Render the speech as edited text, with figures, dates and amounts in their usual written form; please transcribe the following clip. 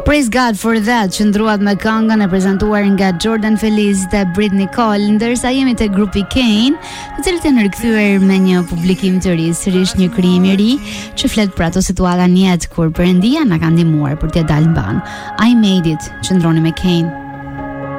Praise God for that. Qëndruat me këngën e prezantuar nga Jordan Feliz dhe Britney Cole, ndërsa jemi te grupi Kane, të cilët janë rikthyer me një publikim të ri, sërish një krijim i ri që flet për ato situata në jetë kur Perëndia na ka ndihmuar për të dalë mban. I made it. Qëndroni me Kane.